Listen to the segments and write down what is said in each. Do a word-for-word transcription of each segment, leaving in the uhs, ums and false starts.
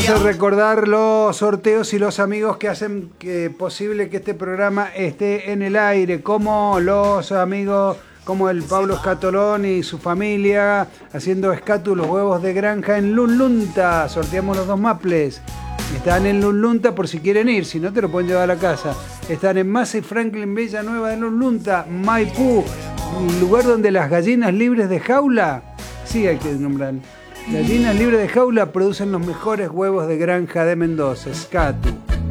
Vamos a recordar los sorteos y los amigos que hacen que posible que este programa esté en el aire, como los amigos, como el Pablo Escatolón y su familia, haciendo Escatu, los huevos de granja en Lunlunta. Sorteamos los dos maples. Están en Lunlunta por si quieren ir, si no te lo pueden llevar a la casa. Están en Massa y Franklin Villanueva de Lunlunta, Maipú, lugar donde las gallinas libres de jaula, sí hay que nombrar, gallinas libres de jaula producen los mejores huevos de granja de Mendoza, Escatu.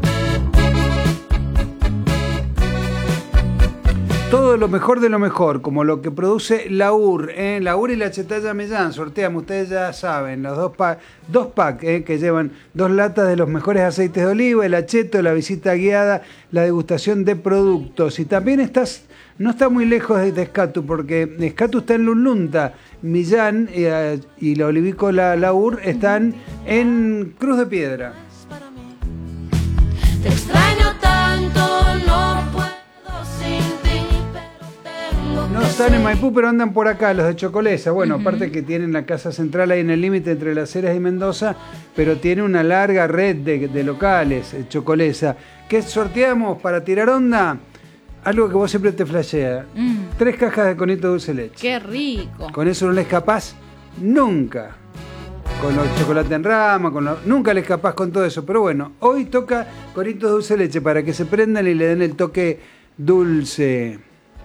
Todo lo mejor de lo mejor, como lo que produce la U R, ¿eh? La U R y la Chetalla Mellán, sorteamos, ustedes ya saben, los dos packs, dos packs ¿eh? que llevan dos latas de los mejores aceites de oliva, el acheto, la visita guiada, la degustación de productos. Y también estás, no está muy lejos de, de Escatu, porque Escatu está en Lunlunta, Millán eh, y la olivícola la U R están en Cruz de Piedra. Te extraño tanto, no puedo sin ti. No están en Maipú, pero andan por acá, los de Chocolesa. Bueno, uh-huh. Aparte que tienen la casa central ahí en el límite entre Las Heras y Mendoza, pero tiene una larga red de, de locales, Chocolesa. ¿Qué sorteamos para tirar onda? Algo que vos siempre te flashea. Mm. Tres cajas de conito dulce de leche. ¡Qué rico! Con eso no les escapás nunca. Con los chocolates en rama, con los... nunca les escapás con todo eso. Pero bueno, hoy toca conito dulce de leche para que se prendan y le den el toque dulce.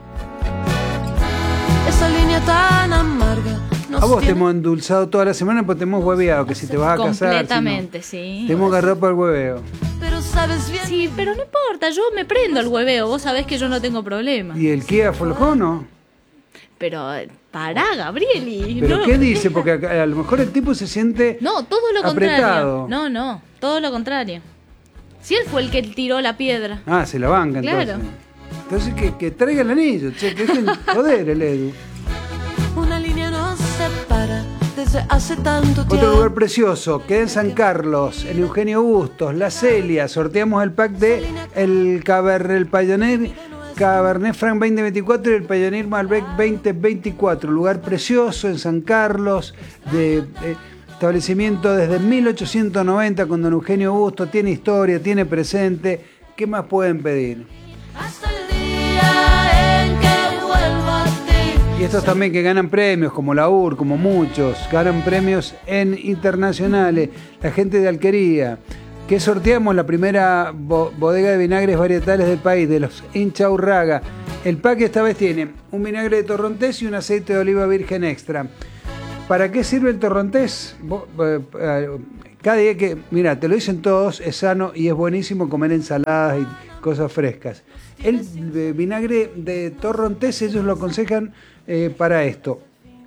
Esa línea tan amarga. A vos te hemos endulzado toda la semana, pues te hemos hueveado, que si te vas a casar. Completamente, si no, sí. te hemos agarrado para el hueveo. Pero sabes bien. Sí, pero no importa, yo me prendo el hueveo, vos sabés que yo no tengo problema. ¿Y el Kia Foljono? Pero pará, Gabrieli. ¿Pero no. qué dice? Porque a, a lo mejor el tipo se siente No, todo lo apretado. contrario. No, no, todo lo contrario. Si él fue el que tiró la piedra. Ah, se la banca claro. entonces. Entonces que, que traiga el anillo, che, que dejen joder el Edu. Una línea nos separa desde hace tanto tiempo. Otro lugar precioso, queda en San Carlos, en Eugenio Bustos, La Celia. Sorteamos el pack de el Cabernet, el Pioneer, Cabernet Franc veinte veinticuatro y el Pioneer Malbec veinte veinticuatro. Lugar precioso en San Carlos, de, de establecimiento desde mil ochocientos noventa con don Eugenio Bustos. Tiene historia, tiene presente. ¿Qué más pueden pedir? Hasta el día en que vuelva a ti. Y estos también que ganan premios, como la U R, como muchos, ganan premios en internacionales. La gente de Alquería, que sorteamos la primera bo- bodega de vinagres varietales del país, de los Inchaurraga. El pack esta vez tiene un vinagre de torrontés y un aceite de oliva virgen extra. ¿Para qué sirve el torrontés? Vos, eh, eh, cada día que, mira, te lo dicen todos, es sano y es buenísimo comer ensaladas y cosas frescas. El eh, vinagre de torrontés ellos lo aconsejan eh, para esto.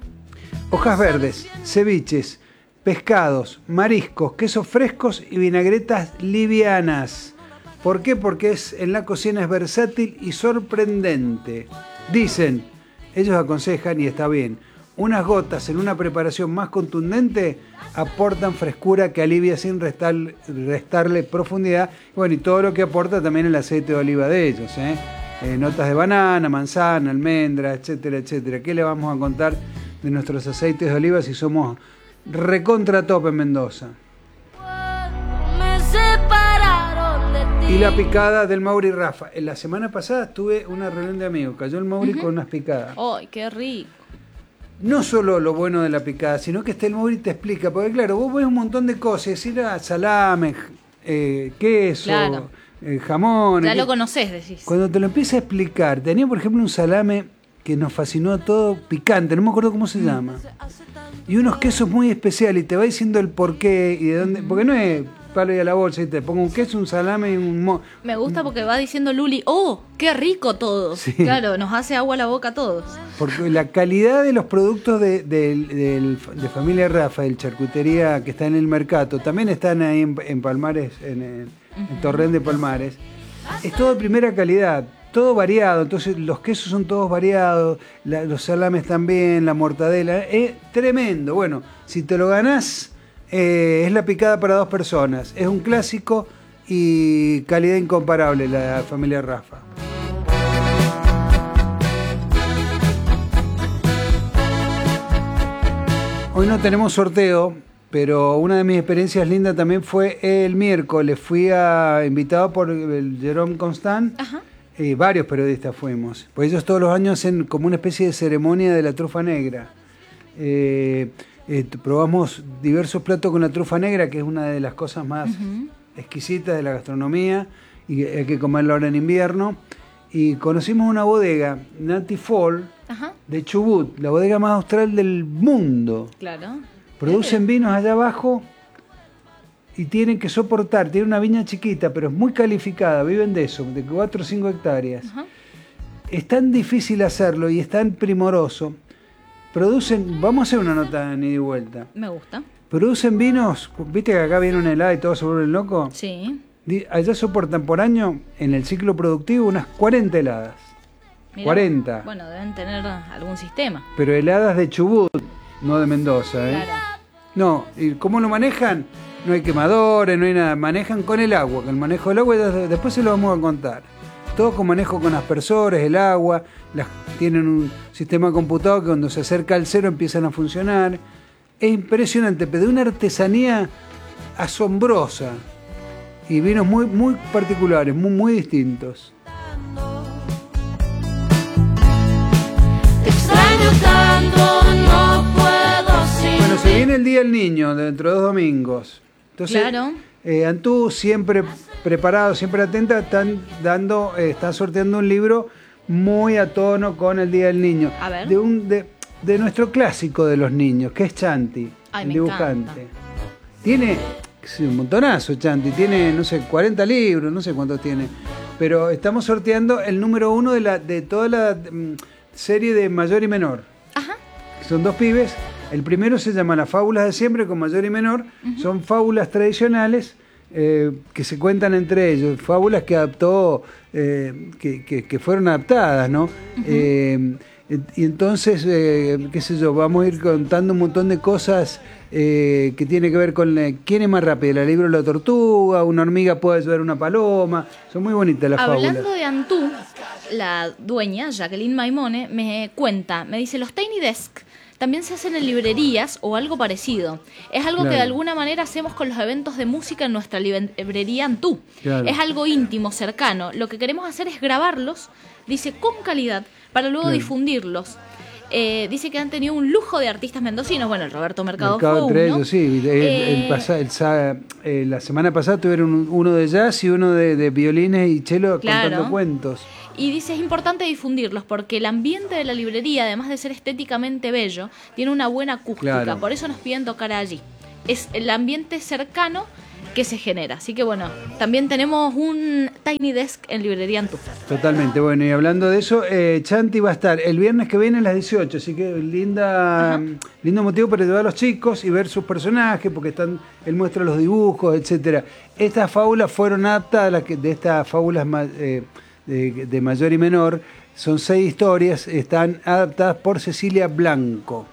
Hojas verdes, ceviches, pescados, mariscos, quesos frescos y vinagretas livianas. ¿Por qué? Porque es, en la cocina es versátil y sorprendente. Dicen, ellos aconsejan y está bien, unas gotas en una preparación más contundente aportan frescura que alivia sin restar, restarle profundidad. Bueno, y todo lo que aporta también el aceite de oliva de ellos, ¿eh? Eh, notas de banana, manzana, almendra, etcétera, etcétera. ¿Qué le vamos a contar de nuestros aceites de oliva si somos recontra top en Mendoza? Me separaron de ti. Y la picada del Mauri Rafa. En la semana pasada tuve una reunión de amigos. Cayó el Mauri uh-huh. con unas picadas. ¡Ay, qué rico! No solo lo bueno de la picada, sino que este el Mauri te explica. Porque claro, vos ves un montón de cosas. Decir ah, salame, eh, queso, claro. eh, jamón. Ya eh, lo conocés, decís. Cuando te lo empieza a explicar. Tenía, por ejemplo, un salame que nos fascinó a todo, picante. No me acuerdo cómo se mm. llama. Y unos quesos muy especiales. Y te va diciendo el porqué y de dónde. Porque no es palo y a la bolsa y te pongo un queso, un salame y un... Mo Me gusta porque va diciendo Luli, ¡oh, qué rico todo! Sí. Claro, nos hace agua a la boca a todos. Porque la calidad de los productos de, de, de, de Familia Rafael, charcutería que está en el mercado, también están ahí en, en Palmares, en, en, uh-huh. en Torrent de Palmares, es todo de primera calidad, todo variado. Entonces los quesos son todos variados, la, los salames también, la mortadela, es tremendo. Bueno, si te lo ganás... Eh, es la picada para dos personas. Es un clásico y calidad incomparable la Familia Rafa. Hoy no tenemos sorteo, pero una de mis experiencias lindas también fue el miércoles. Fui a, invitado por el Jerome Constant. Ajá. Eh, varios periodistas fuimos. Pues ellos todos los años hacen como una especie de ceremonia de la trufa negra. Eh, eh, probamos diversos platos con la trufa negra, que es una de las cosas más uh-huh. exquisitas de la gastronomía, y hay que comerlo ahora en invierno. Y conocimos una bodega, Natty Fall, uh-huh. de Chubut, la bodega más austral del mundo. Claro. Producen vinos allá abajo y tienen que soportar, tienen una viña chiquita, pero es muy calificada, viven de eso, de cuatro o cinco hectáreas. Uh-huh. Es tan difícil hacerlo y es tan primoroso. Producen, vamos a hacer una nota en ida y vuelta. Me gusta. Producen vinos, viste que acá viene una helada y todos se vuelven locos. Sí. Allá soportan por año, en el ciclo productivo, unas cuarenta heladas. Mirá, cuarenta. Bueno, deben tener algún sistema. Pero heladas de Chubut, no de Mendoza, ¿eh? Claro. No, ¿y cómo lo manejan? No hay quemadores, no hay nada. Manejan con el agua, con el manejo del agua, y después se lo vamos a contar. Todo con manejo con aspersores, el agua, las, tienen un sistema computado que cuando se acerca al cero empiezan a funcionar. Es impresionante, pero de una artesanía asombrosa. Y vinos muy, muy particulares, muy, muy distintos. Te extraño tanto, no puedo sin Bueno, se viene el Día del Niño, dentro de dos domingos. Entonces, claro. eh, Antú, siempre preparado, siempre atenta, están dando, eh, está sorteando un libro muy a tono con el Día del Niño. A ver. De, un, de, de nuestro clásico de los niños, que es Chanti, Ay, el me dibujante. encanta. Tiene sí, un montonazo, Chanti, tiene, no sé, cuarenta libros, no sé cuántos tiene. Pero estamos sorteando el número uno de, la, de toda la um, serie de Mayor y Menor. Ajá. Son dos pibes. El primero se llama Las Fábulas de Siempre, con Mayor y Menor. Uh-huh. Son fábulas tradicionales eh, que se cuentan entre ellos. Fábulas que adaptó, eh, que, que, que fueron adaptadas, ¿no? Uh-huh. Eh, y entonces, eh, qué sé yo, vamos a ir contando un montón de cosas eh, que tiene que ver con la, quién es más rápido, la libro de la tortuga, una hormiga puede ayudar a una paloma. Son muy bonitas las Hablando fábulas. Hablando de Antú, la dueña, Jacqueline Maimone, me cuenta, me dice, los Tiny Desk también se hacen en librerías o algo parecido. Es algo claro. que de alguna manera hacemos con los eventos de música en nuestra librería Antú. Claro. Es algo íntimo, cercano. Lo que queremos hacer es grabarlos, dice, con calidad, para luego claro. difundirlos. Eh, dice que han tenido un lujo de artistas mendocinos. Bueno, el Roberto Mercado, Mercado fue entre uno. ellos, sí. El, eh, el pasa, el, eh, la semana pasada tuvieron uno de jazz y uno de, de violines y cello claro. contando cuentos. Y dice, es importante difundirlos porque el ambiente de la librería, además de ser estéticamente bello, tiene una buena acústica. Claro. Por eso nos piden tocar allí. Es el ambiente cercano que se genera. Así que bueno, también tenemos un Tiny Desk en Librería Antú. Totalmente, bueno, y hablando de eso, eh, Chanti va a estar el viernes que viene a las dieciocho, así que linda, lindo motivo para llevar a los chicos y ver sus personajes, porque están, él muestra los dibujos, etcétera. Estas fábulas fueron adaptadas, las que, de estas fábulas eh, de, de Mayor y Menor, son seis historias, están adaptadas por Cecilia Blanco.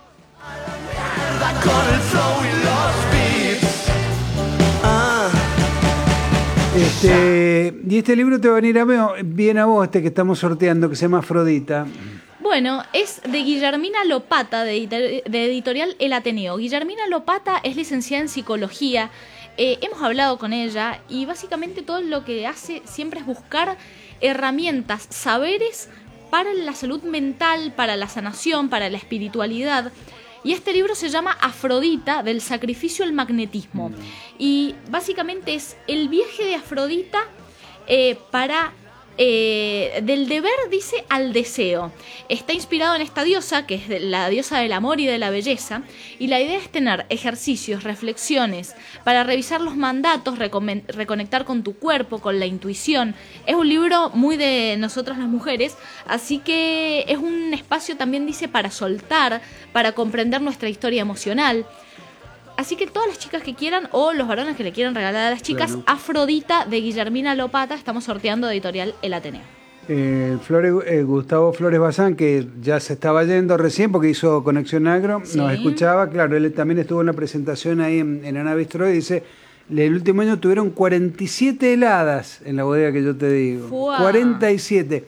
Este, y este libro te va a venir a bien a vos, este que estamos sorteando, que se llama Afrodita. Bueno, es de Guillermina Lopata, de, editor- de editorial El Ateneo. Guillermina Lopata es licenciada en psicología. Eh, hemos hablado con ella y básicamente todo lo que hace siempre es buscar herramientas, saberes para la salud mental, para la sanación, para la espiritualidad. Y este libro se llama Afrodita, del sacrificio al magnetismo. Y básicamente es el viaje de Afrodita eh, para... Eh, del deber, dice, al deseo. Está inspirado en esta diosa, que es la diosa del amor y de la belleza, y la idea es tener ejercicios, reflexiones, para revisar los mandatos, recom- reconectar con tu cuerpo, con la intuición. Es un libro muy de nosotras las mujeres, así que es un espacio también, dice, para soltar, para comprender nuestra historia emocional. Así que todas las chicas que quieran, o los varones que le quieran regalar a las chicas, bueno. Afrodita de Guillermina Lopata, estamos sorteando de editorial El Ateneo. Eh, Flores, eh, Gustavo Flores Bazán, que ya se estaba yendo recién porque hizo Conexión Agro, sí. Nos escuchaba, claro, él también estuvo en la presentación ahí en, en Ana Bistro y dice, el último año tuvieron cuarenta y siete heladas en la bodega que yo te digo. Wow. cuarenta y siete.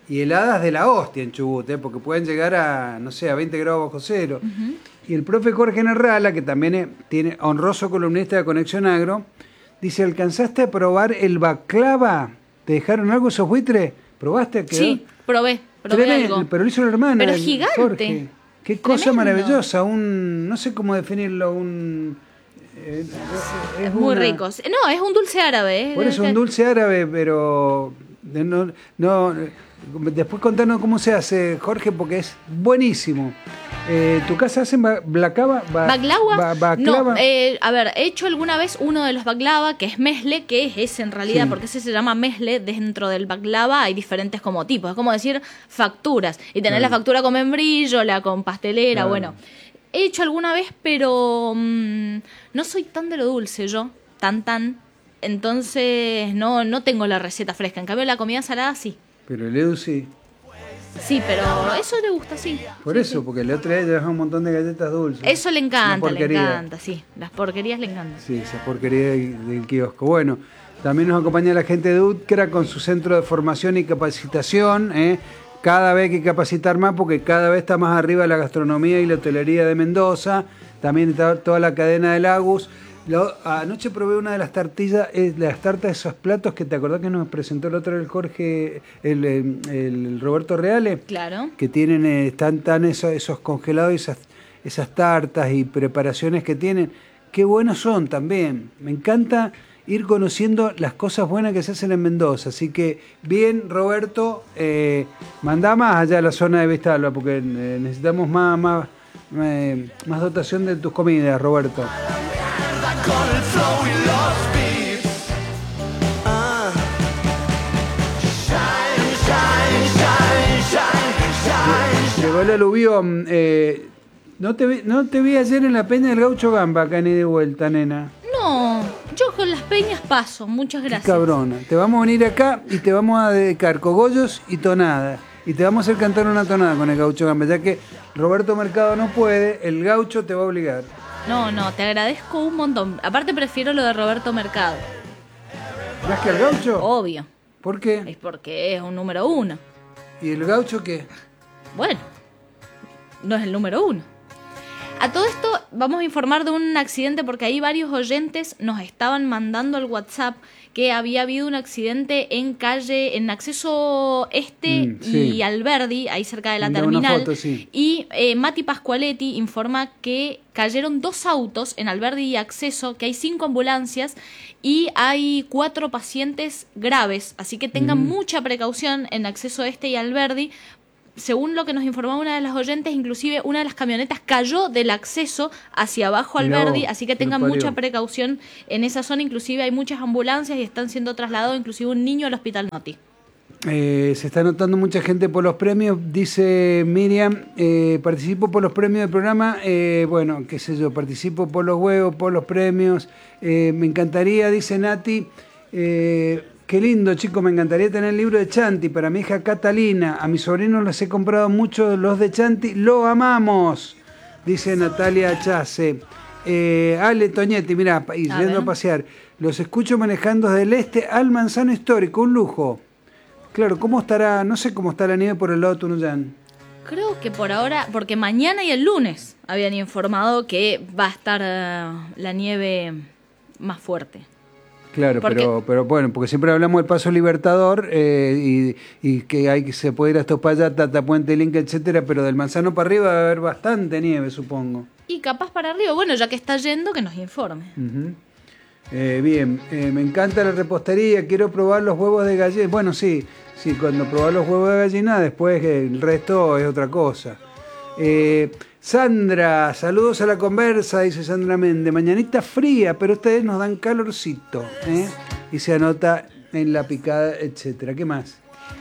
y heladas de la hostia en Chubut, ¿eh? Porque pueden llegar a, no sé, a veinte grados bajo cero. Uh-huh. Y el profe Jorge Narrala, que también es, tiene honroso columnista de Conexión Agro, dice, ¿alcanzaste a probar el baklava? ¿Te dejaron algo esos buitres? ¿Probaste? ¿Quedó? Sí, probé, probé Tremendo, algo. Pero lo hizo la hermana. Pero gigante. Jorge. Qué cosa Tremendo. maravillosa, un, no sé cómo definirlo, un... Eh, es es muy una, rico. No, es un dulce árabe. Por eso, un dulce árabe, pero... No, no, después contanos cómo se hace, Jorge, porque es buenísimo. Eh, ¿Tu casa hacen baklava? Ba, ¿Baklava? Ba, baklava? No, eh, a ver, he hecho alguna vez uno de los baklava, que es mesle, que es ese en realidad, sí. Porque ese se llama mesle. Dentro del baklava hay diferentes como tipos, es como decir facturas. Y tenés claro. La factura con membrillo, la con pastelera, claro. Bueno. He hecho alguna vez, pero mmm, no soy tan de lo dulce yo, tan tan. Entonces no, no tengo la receta fresca. En cambio la comida salada sí. Pero el Edu sí. Sí, pero eso le gusta, sí. Por sí, eso, sí. Porque el otro día llevaba un montón de galletas dulces. Eso le encanta, le encanta, sí. Las porquerías le encantan. Sí, esa porquería del, del kiosco. Bueno, también nos acompaña la gente de UTCRA con su centro de formación y capacitación. ¿eh? Cada vez hay que capacitar más porque cada vez está más arriba la gastronomía y la hotelería de Mendoza. También está toda la cadena del Agus. Lo, anoche probé una de las tortillas, eh, las tartas de esos platos que te acordás que nos presentó el otro el Jorge, el, el, el Roberto Reale. Claro. Que tienen, eh, están tan esos, esos congelados, esas, esas tartas y preparaciones que tienen. Qué buenos son también. Me encanta ir conociendo las cosas buenas que se hacen en Mendoza. Así que, bien, Roberto, eh, mandá más allá a la zona de Vistalba, porque eh, necesitamos más, más, eh, más dotación de tus comidas, Roberto. Con el flow y los beats. Ah. Shine, shine, shine, shine, shine. Llegó el aluvión. Eh, no, te vi, no te vi ayer en la peña del Gaucho Gamba, acá ni de vuelta, nena. No, yo con las peñas paso. Muchas gracias. Qué cabrona. Te vamos a venir acá y te vamos a dedicar cogollos y tonada. Y te vamos a hacer cantar una tonada con el Gaucho Gamba, ya que Roberto Mercado no puede, el Gaucho te va a obligar. No, no, te agradezco un montón. Aparte prefiero lo de Roberto Mercado. ¿Más que al Gaucho? Obvio. ¿Por qué? Es porque es un número uno. ¿Y el Gaucho qué? Bueno, no es el número uno. A todo esto vamos a informar de un accidente porque ahí varios oyentes nos estaban mandando al WhatsApp que había habido un accidente en calle, en acceso este mm, sí. y Alberdi, ahí cerca de la Mandá terminal. Foto, sí. Y eh, Mati Pascualetti informa que cayeron dos autos en Alberdi y acceso, que hay cinco ambulancias y hay cuatro pacientes graves. Así que tengan mm. mucha precaución en acceso este y Alberdi. Según lo que nos informó una de las oyentes, inclusive una de las camionetas cayó del acceso hacia abajo al Alberdi, no, así que tengan mucha precaución en esa zona. Inclusive hay muchas ambulancias y están siendo trasladados, inclusive un niño al hospital Noti. Eh, se está anotando mucha gente por los premios, dice Miriam, eh, participo por los premios del programa, eh, bueno, qué sé yo, participo por los huevos, por los premios, eh, me encantaría, dice Nati, eh, qué lindo, chicos, me encantaría tener el libro de Chanti para mi hija Catalina. A mis sobrinos les he comprado mucho los de Chanti. ¡Lo amamos! Dice Natalia Chase. Eh, Ale Toñetti, mirá, y yendo a pasear. Los escucho manejando desde el este al Manzano Histórico. Un lujo. Claro, ¿cómo estará? No sé cómo está la nieve por el lado de Tunuyán. Creo que por ahora, porque mañana y el lunes habían informado que va a estar uh, la nieve más fuerte. Claro, pero, pero bueno, porque siempre hablamos del Paso Libertador eh, y, y que hay que se puede ir a Topaya, Tata, Puente Linca, etcétera, pero del Manzano para arriba va a haber bastante nieve, supongo. Y capaz para arriba, bueno, ya que está yendo, que nos informe. Uh-huh. eh, bien, eh, me encanta la repostería, quiero probar los huevos de gallina. Bueno, sí, sí, cuando probás los huevos de gallina, después el resto es otra cosa. Eh, Sandra, saludos a la conversa, dice Sandra Méndez. Mañanita fría, pero ustedes nos dan calorcito, ¿eh? Y se anota en la picada, etcétera. ¿Qué más?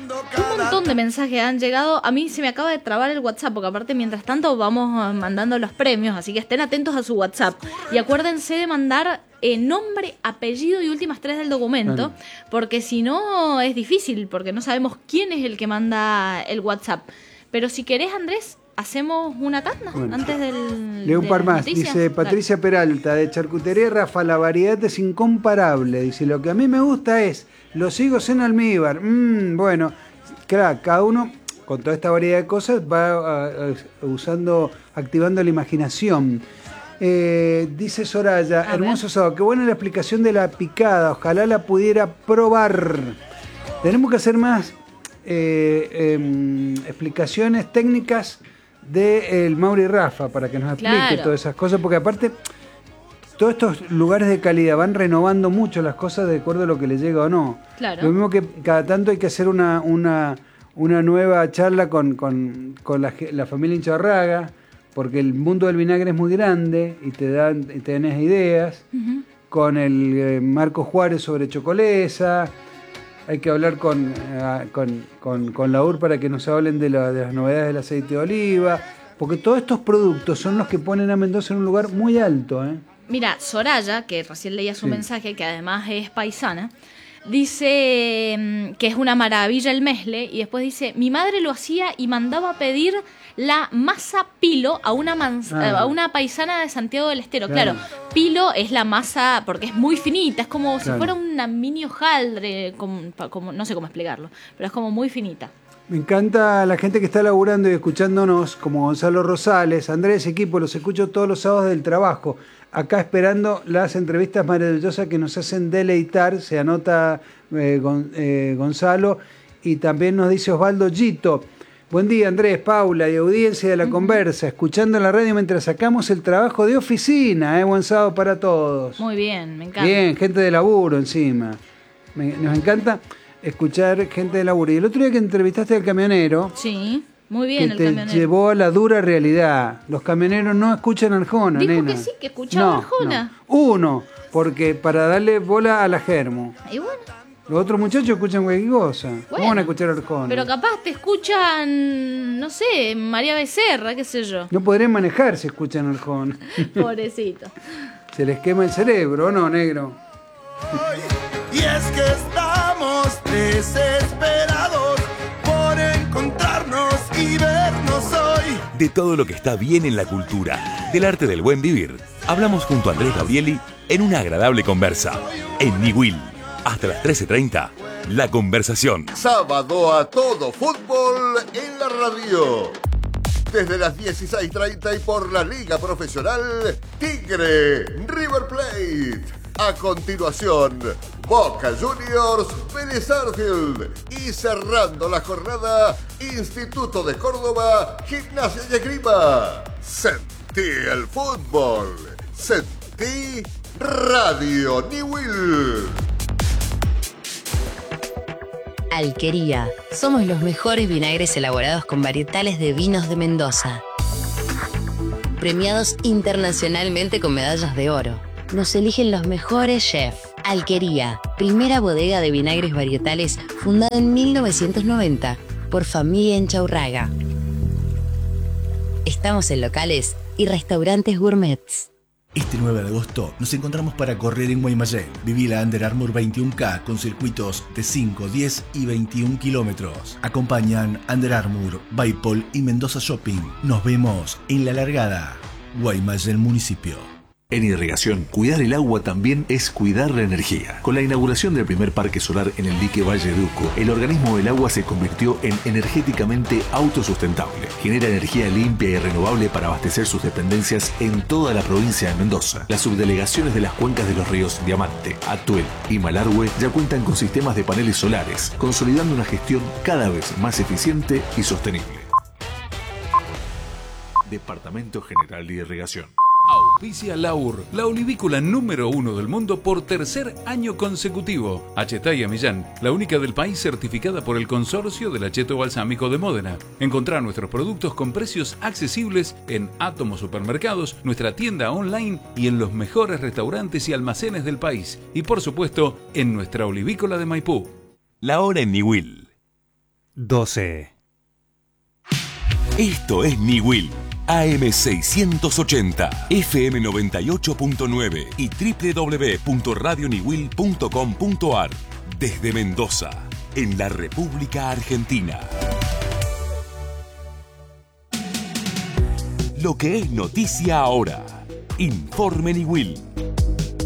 Un montón de mensajes han llegado. A mí se me acaba de trabar el WhatsApp, porque aparte mientras tanto vamos mandando los premios, así que estén atentos a su WhatsApp. Y acuérdense de mandar eh, nombre, apellido y últimas tres del documento, bueno. Porque si no es difícil, porque no sabemos quién es el que manda el WhatsApp. Pero si querés, Andrés, hacemos una tanda bueno, antes del... Leo un par más. Noticias. Dice Patricia Dale. Peralta, de Charcutería Rafa, la variedad es incomparable. Dice, lo que a mí me gusta es los higos en almíbar. Mm, bueno, claro, cada uno con toda esta variedad de cosas va uh, usando, activando la imaginación. Eh, dice Soraya, A hermoso ver. sábado, qué buena la explicación de la picada, ojalá la pudiera probar. Tenemos que hacer más eh, eh, explicaciones técnicas de el Mauri Rafa para que nos explique Claro. todas esas cosas, porque aparte todos estos lugares de calidad van renovando mucho las cosas de acuerdo a lo que le llega o no. Claro. Lo mismo que cada tanto hay que hacer una, una, una nueva charla con, con, con la, ge- la familia Incharraga, porque el mundo del vinagre es muy grande y te dan y tenés ideas. Ujú. Con el eh, Marco Juárez sobre Chocolesa. Hay que hablar con, eh, con, con, con la U R para que nos hablen de, la- de las novedades del aceite de oliva. Porque todos estos productos son los que ponen a Mendoza en un lugar muy alto, ¿eh? Mira, Soraya, que recién leía su Sí. mensaje, que además es paisana, dice mm, que es una maravilla el mesle y después dice, mi madre lo hacía y mandaba a pedir la masa pilo a una, manz- Ah. a una paisana de Santiago del Estero. Claro. Claro. Pilo es la masa porque es muy finita, es como Claro. si fuera una mini hojaldre, como, como- no sé cómo explicarlo, pero es como muy finita. Me encanta la gente que está laburando y escuchándonos, como Gonzalo Rosales, Andrés, equipo, los escucho todos los sábados del trabajo. Acá esperando las entrevistas maravillosas que nos hacen deleitar, se anota eh, Gon- eh, Gonzalo, y también nos dice Osvaldo Gito. Buen día, Andrés, Paula y audiencia de la Conversa, escuchando en la radio mientras sacamos el trabajo de oficina. ¿eh? Buen sábado para todos. Muy bien, me encanta. Bien, gente de laburo encima. Me- nos encanta escuchar gente de laburo. Y el otro día que entrevistaste al camionero, Sí, muy que bien el te camionero. llevó a la dura realidad. Los camioneros no escuchan Arjona, Dijo nena. que sí, que escuchaba Arjona. no. Uno, porque para darle bola a la Germo. Y bueno, Los otros muchachos escuchan cualquier cosa. ¿Cómo Bueno, van a escuchar Arjona? pero capaz te escuchan, no sé, María Becerra, qué sé yo. No podrían manejar si escuchan Arjona. Pobrecito. Se les quema el cerebro, ¿o no, negro? Y es que estamos desesperados por encontrarnos y vernos hoy. De todo lo que está bien en la cultura, del arte del buen vivir. Hablamos junto a Andrés Gabrieli en una agradable conversa. En Niwil, hasta las trece treinta, La Conversación. Sábado a todo fútbol en la radio. Desde las dieciséis treinta y por la Liga Profesional Tigre River Plate. A continuación, Boca Juniors Vélez Sarsfield. Y cerrando la jornada, Instituto de Córdoba Gimnasia y Esgrima. Sentí el fútbol. Sentí Radio Niwil. Alquería. Somos los mejores vinagres elaborados con varietales de vinos de Mendoza. Premiados internacionalmente con medallas de oro. Nos eligen los mejores chefs. Alquería, primera bodega de vinagres varietales fundada en mil novecientos noventa por familia Enchaurraga. Estamos en locales y restaurantes gourmets. Este nueve de agosto nos encontramos para correr en Guaymallén. Viví la Under Armour veintiuno K con circuitos de cinco, diez y veintiún kilómetros. Acompañan Under Armour, Baipol y Mendoza Shopping. Nos vemos en la largada. Guaymallén Municipio. En irrigación, cuidar el agua también es cuidar la energía. Con la inauguración del primer parque solar en el dique Valle Duco, el organismo del agua se convirtió en energéticamente autosustentable. Genera energía limpia y renovable para abastecer sus dependencias en toda la provincia de Mendoza. Las subdelegaciones de las cuencas de los ríos Diamante, Atuel y Malargüe ya cuentan con sistemas de paneles solares, consolidando una gestión cada vez más eficiente y sostenible. Departamento General de Irrigación. Auspicia Laur, la olivícola número uno del mundo por tercer año consecutivo. Achetaya Millán, la única del país certificada por el Consorcio del Acheto Balsámico de Módena. Encontrá nuestros productos con precios accesibles en Átomo Supermercados, nuestra tienda online y en los mejores restaurantes y almacenes del país. Y por supuesto, en nuestra olivícola de Maipú. La hora en Niwil. doce. Esto es Niwil. A M seiscientos ochenta, F M noventa y ocho punto nueve y doble u doble u doble u punto radio niwil punto com punto a r. Desde Mendoza, en la República Argentina. Lo que es noticia ahora. Informe Niwil.